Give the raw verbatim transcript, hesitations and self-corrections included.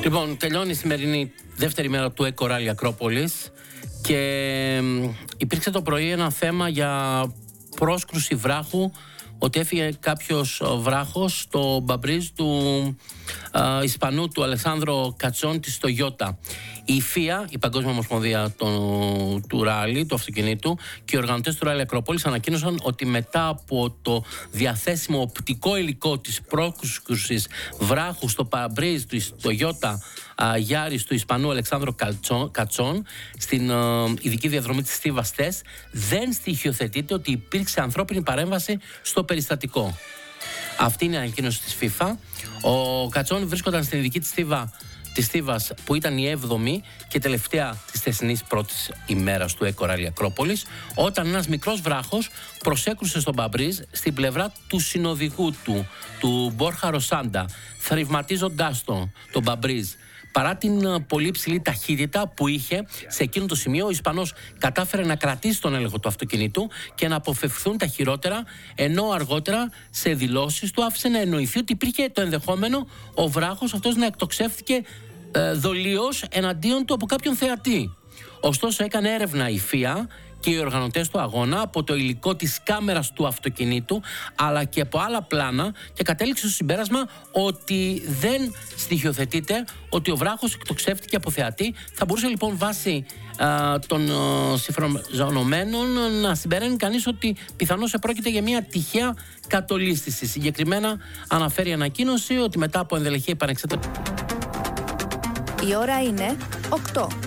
Λοιπόν, τελειώνει η σημερινή δεύτερη μέρα του Eco Rally Ακρόπολης και υπήρξε το πρωί ένα θέμα για πρόσκρουση βράχου, ότι έφυγε κάποιος βράχος στο Μπαμπρίζ του α, Ισπανού, του Αλεσάνδρο Κατσόν της Toyota. Η ΦΙΑ, η Παγκόσμια Ομοσπονδία του, του ράλι, του αυτοκινήτου, και οι οργανωτές του Ράλι Ακρόπολης ανακοίνωσαν ότι μετά από το διαθέσιμο οπτικό υλικό της πρόσκρουσης βράχου στο Μπαμπρίζ του Toyota Γιάρης του Ισπανού Αλεξάνδρο Κατσόν στην uh, ειδική διαδρομή της Στίβας Τες, δεν στοιχειοθετείται ότι υπήρξε ανθρώπινη παρέμβαση στο περιστατικό. Αυτή είναι η ανακοίνωση της FIFA. Ο Κατσόν βρίσκονταν στην ειδική της Στίβα της Στίβας, που ήταν η έβδομη και τελευταία της θεσινής πρώτης ημέρας του Eco Rally Ακρόπολης, όταν ένας μικρός βράχος προσέκρουσε στον Μπαμπρίζ στην πλευρά του συνοδηγού του, του Μπόρχα Ροσάντα, θρηβματίζοντάς τον, τον Μπαμπρίζ. Παρά την πολύ ψηλή ταχύτητα που είχε σε εκείνο το σημείο, ο Ισπανός κατάφερε να κρατήσει τον έλεγχο του αυτοκινήτου και να αποφευχθούν τα χειρότερα, ενώ αργότερα σε δηλώσεις του άφησε να εννοηθεί ότι υπήρχε το ενδεχόμενο ο βράχος αυτός να εκτοξεύθηκε ε, δολίως εναντίον του από κάποιον θεατή. Ωστόσο, έκανε έρευνα η ΦΙΑ και οι οργανωτές του αγώνα από το υλικό της κάμερας του αυτοκινήτου, αλλά και από άλλα πλάνα, και κατέληξε στο συμπέρασμα ότι δεν στοιχειοθετείται ότι ο βράχος εκτοξεύτηκε από θεατή. Θα μπορούσε λοιπόν βάσει α, των συμφραζομένων να συμπεραίνει κανείς ότι πιθανώς επρόκειται για μια τυχαία κατολίσθηση. Συγκεκριμένα αναφέρει η ανακοίνωση ότι μετά από ενδελεχή επανεξέταση. Η ώρα είναι οκτώ.